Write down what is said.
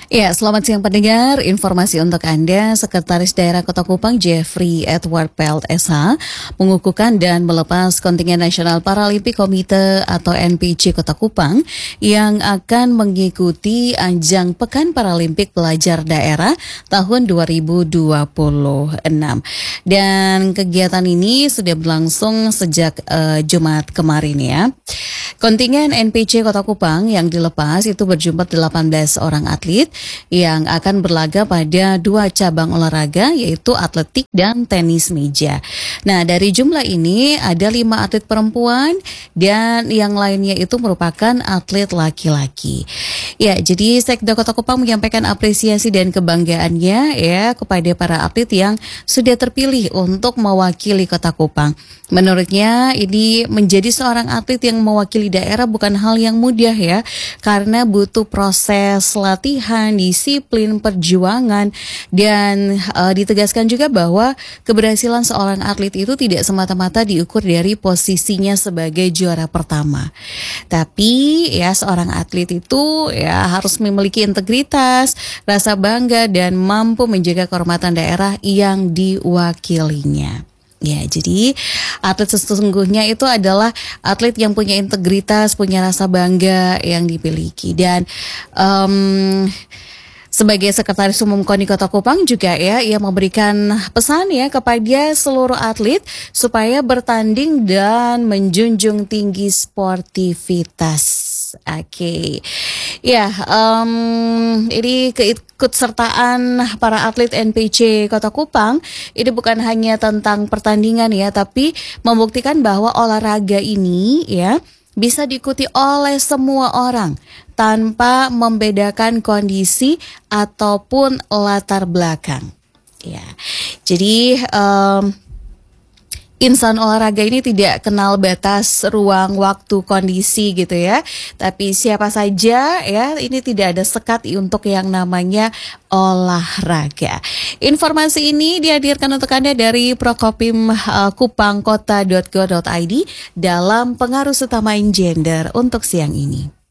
Ya, selamat siang pendengar. Informasi untuk Anda, Sekretaris Daerah Kota Kupang Jeffrey Edward Pelt SH mengukuhkan dan melepas kontingen Nasional Paralimpik Komite atau NPC Kota Kupang yang akan mengikuti ajang Pekan Paralimpik Pelajar Daerah tahun 2026. Dan kegiatan ini sudah berlangsung sejak Jumat kemarin ya. Kontingen NPC Kota Kupang yang dilepas itu berjumlah 18 orang atlet yang akan berlaga pada dua cabang olahraga yaitu atletik dan tenis meja. Nah, dari jumlah ini ada 5 atlet perempuan dan yang lainnya itu merupakan atlet laki-laki. Ya, jadi Sekda Kota Kupang menyampaikan apresiasi dan kebanggaannya ya kepada para atlet yang sudah terpilih untuk mewakili Kota Kupang. Menurutnya ini menjadi seorang atlet yang mewakili daerah bukan hal yang mudah ya, karena butuh proses latihan, disiplin, perjuangan, dan ditegaskan juga bahwa keberhasilan seorang atlet itu tidak semata-mata diukur dari posisinya sebagai juara pertama. Tapi ya seorang atlet itu ya harus memiliki integritas, rasa bangga, dan mampu menjaga kehormatan daerah yang diwakilinya. Ya, jadi atlet sesungguhnya itu adalah atlet yang punya integritas, punya rasa bangga yang dimiliki. Dan sebagai Sekretaris Umum KONI Kota Kupang juga ya, ia memberikan pesan ya kepada seluruh atlet supaya bertanding dan menjunjung tinggi sportivitas. Oke. Ya, ini keikutsertaan para atlet NPC Kota Kupang ini bukan hanya tentang pertandingan ya, tapi membuktikan bahwa olahraga ini ya bisa diikuti oleh semua orang tanpa membedakan kondisi ataupun latar belakang. Ya, jadi insan olahraga ini tidak kenal batas ruang, waktu, kondisi gitu ya. Tapi siapa saja ya, ini tidak ada sekat untuk yang namanya olahraga. Informasi ini dihadirkan untuk Anda dari Prokopim Kupangkota.go.id dalam pengaruh utama gender untuk siang ini.